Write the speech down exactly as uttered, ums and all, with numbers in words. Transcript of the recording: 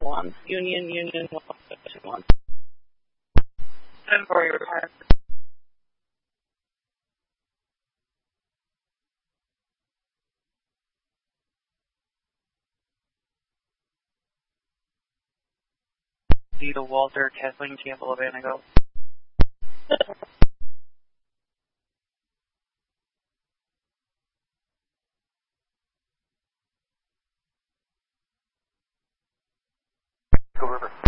one. Union, Union, one, one. And for your requirement. Vito Walter, Kathleen Campbell of Anago. Go River.